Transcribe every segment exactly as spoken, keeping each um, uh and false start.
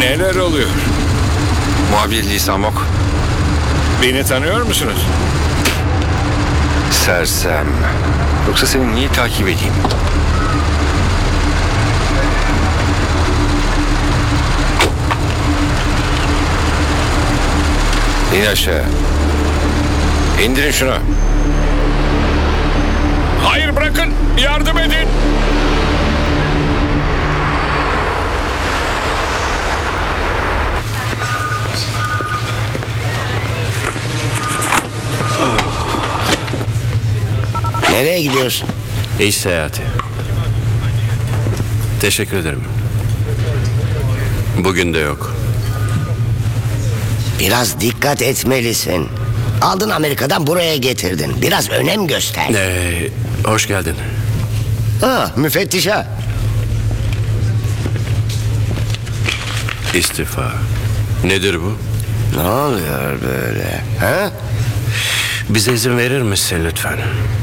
Neler oluyor? Muhabir Lisa Mok. Beni tanıyor musunuz? Sersem. Yoksa seni niye takip edeyim? İn aşağı. İndirin şunu. Hayır, bırakın. Yardım edin. Nereye gidiyorsun? İş seyahati. Teşekkür ederim. Bugün de yok. Biraz dikkat etmelisin. Aldın Amerika'dan buraya getirdin. Biraz önem göster. Ee, hoş geldin. Ha, müfettiş ha. İstifa. Nedir bu? Ne oluyor böyle? Ha? Bize izin verir misin lütfen?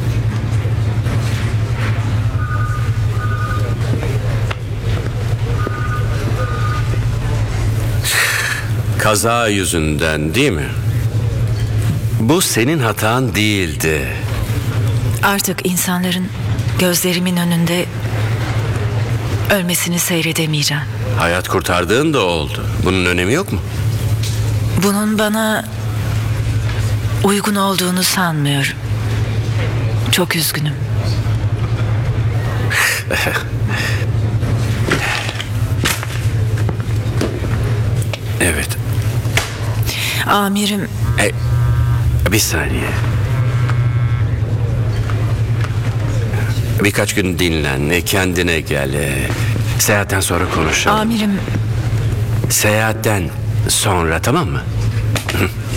Kaza yüzünden değil mi? Bu senin hatan değildi. Artık insanların gözlerimin önünde ölmesini seyredemeyeceğim. Hayat kurtardığın da oldu. Bunun önemi yok mu? Bunun bana uygun olduğunu sanmıyorum. Çok üzgünüm. Evet. Amirim, E, bir saniye. Birkaç gün dinlen, e, kendine gel. e, Seyahatten sonra konuşalım. amirim Seyahatten sonra, tamam mı?